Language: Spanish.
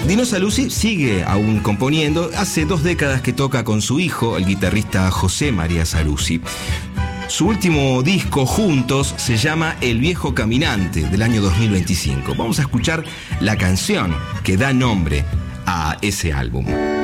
Dino Saluzzi sigue aún componiendo. Hace 2 décadas que toca con su hijo, el guitarrista José María Saluzzi. Su último disco juntos se llama El Viejo Caminante, del año 2025. Vamos a escuchar la canción que da nombre a ese álbum.